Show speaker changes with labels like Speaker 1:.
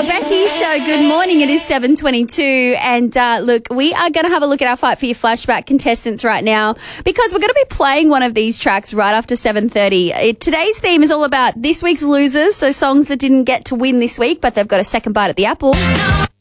Speaker 1: Becky Show. Good morning. It is 7:22, and look, we are going to have a look at our Fight for Your flashback contestants right now because we're going to be playing one of these tracks right after 7:30. Today's theme is all about this week's losers, so songs that didn't get to win this week, but they've got a second bite at the apple.